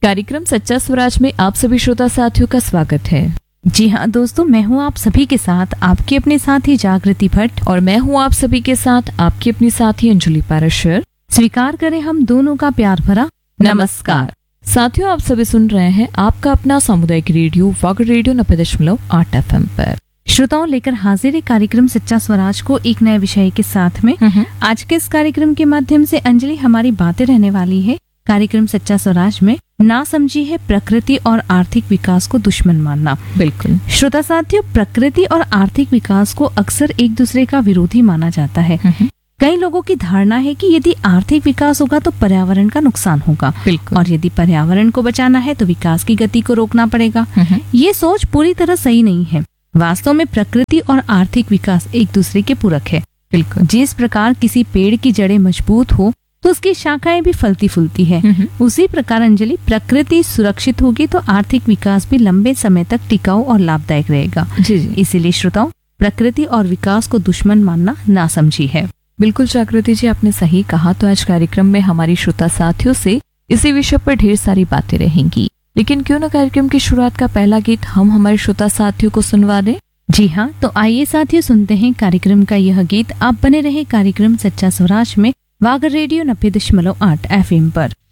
कार्यक्रम सच्चा स्वराज में आप सभी श्रोता साथियों का स्वागत है। जी हाँ दोस्तों, मैं हूँ आप सभी के साथ आपकी अपने साथी जागृति भट्ट और मैं हूँ आप सभी के साथ आपकी अपनी साथी अंजलि पाराशर। स्वीकार करें हम दोनों का प्यार भरा नमस्कार। साथियों, आप सभी सुन रहे हैं आपका अपना सामुदायिक रेडियो वागड़ रेडियो 90.8 FM पर। श्रोताओं, लेकर हाजिर है कार्यक्रम सच्चा स्वराज को एक नए विषय के साथ में। आज के इस कार्यक्रम के माध्यम से अंजलि हमारी बातें रहने वाली है कार्यक्रम सच्चा स्वराज में ना समझी है प्रकृति और आर्थिक विकास को दुश्मन मानना। बिल्कुल श्रोता साथियों, प्रकृति और आर्थिक विकास को अक्सर एक दूसरे का विरोधी माना जाता है। कई लोगों की धारणा है कि यदि आर्थिक विकास होगा तो पर्यावरण का नुकसान होगा और यदि पर्यावरण को बचाना है तो विकास की गति को रोकना पड़ेगा। ये सोच पूरी तरह सही नहीं है। वास्तव में प्रकृति और आर्थिक विकास एक दूसरे के पूरक है। बिल्कुल जिस प्रकार किसी पेड़ की जड़ें मजबूत हो तो उसकी शाखाएं भी फलती फूलती है, उसी प्रकार अंजलि प्रकृति सुरक्षित होगी तो आर्थिक विकास भी लंबे समय तक टिकाऊ और लाभदायक रहेगा। जी। इसीलिए श्रोताओं, प्रकृति और विकास को दुश्मन मानना ना समझी है। बिल्कुल जागृति जी, आपने सही कहा। तो आज कार्यक्रम में हमारी श्रोता साथियों से इसी विषय पर ढेर सारी बातें रहेंगी, लेकिन क्यों न कार्यक्रम की शुरुआत का पहला गीत हम हमारे श्रोता साथियों को सुनवा दें। जी हाँ, तो आइए साथियों सुनते हैं कार्यक्रम का यह गीत। आप बने रहे कार्यक्रम सच्चा स्वराज में वागड़ रेडियो 90.8 FM पर।